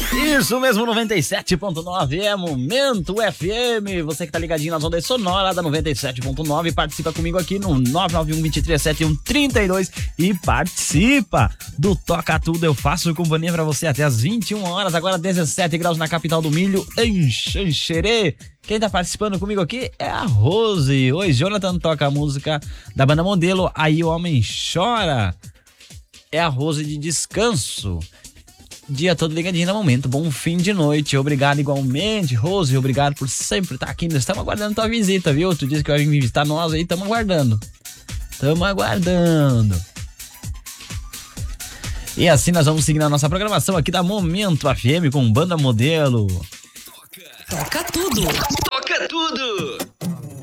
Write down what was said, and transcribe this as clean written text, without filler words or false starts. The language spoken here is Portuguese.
Isso mesmo, 97.9 é Momento FM. Você que tá ligadinho nas ondas sonoras da 97.9, participa comigo aqui no 991-237132 e participa do Toca Tudo. Eu faço companhia pra você até as 21 horas, agora 17 graus na capital do milho, em Xanxerê. Quem tá participando comigo aqui é a Rose. Oi, Jonathan toca a música da banda Modelo, Aí o Homem Chora. É a Rose de Descanso. Dia todo ligadinho no Momento, bom fim de noite, obrigado igualmente, Rose, obrigado por sempre estar aqui, nós estamos aguardando tua visita, viu? Tu disse que vai vir visitar nós aí, estamos aguardando. E assim nós vamos seguir a nossa programação aqui da Momento FM com Banda Modelo. Toca tudo! Toca tudo!